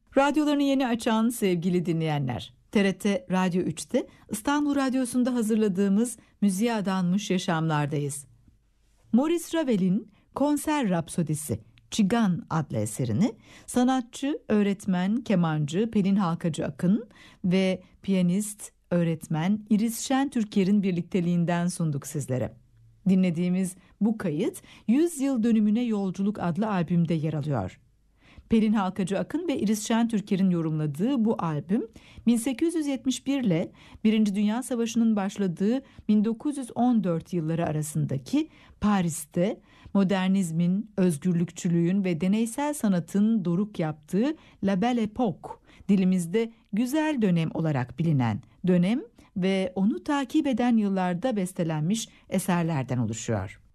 Radyolarını yeni açan sevgili dinleyenler, TRT Radyo 3'te İstanbul Radyosu'nda hazırladığımız Müziğe Adanmış Yaşamlardayız. Maurice Ravel'in Konser Rapsodisi, Çigan adlı eserini sanatçı, öğretmen, kemancı Pelin Halkacı Akın ve piyanist, öğretmen İris Şentürker'in birlikteliğinden sunduk sizlere. Dinlediğimiz bu kayıt 100 Yıl Dönümüne Yolculuk adlı albümde yer alıyor. Pelin Halkacı Akın ve İris Şentürker'in yorumladığı bu albüm 1871 ile Birinci Dünya Savaşı'nın başladığı 1914 yılları arasındaki Paris'te modernizmin, özgürlükçülüğün ve deneysel sanatın doruk yaptığı La Belle Époque, dilimizde güzel dönem olarak bilinen dönem ve onu takip eden yıllarda bestelenmiş eserlerden oluşuyor.